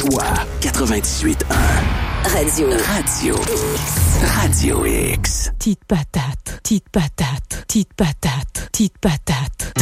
toi. 98.1. Radio X. Petite patate, petite patate, petite patate, petite patate.